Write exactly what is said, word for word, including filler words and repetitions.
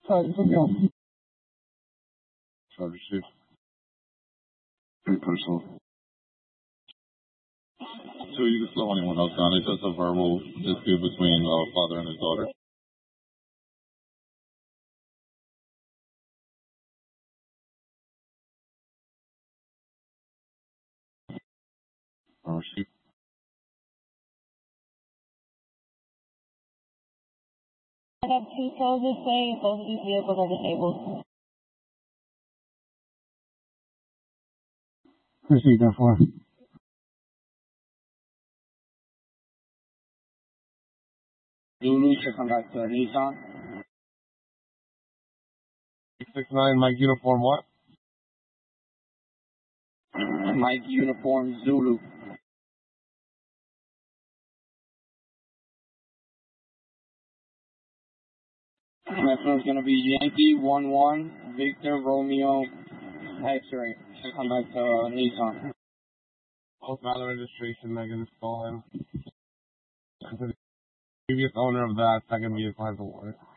Sorry, put me on. Charge receipt. Very personal. So you can slow anyone else down. It's just a verbal dispute between a father and his daughter. Charge receipt. I have two tows this way. Both of these vehicles are disabled. Proceed, therefore. Zulu should come back to Nissan. six six nine, Mike Uniform what? Mike Uniform Zulu. Next one's going to be Yankee one one, Victor Romeo X-ray. Should come back to uh, Nissan. Both valid registration, Megan is stolen. And to the previous owner of that second vehicle has a warrant.